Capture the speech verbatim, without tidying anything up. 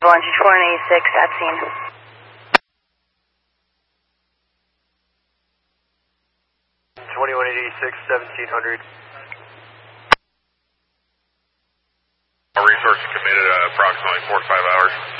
twenty-four and eighty-six at scene. twenty-one eighty-six, seventeen hundred. Our resource committed uh, approximately four to five hours.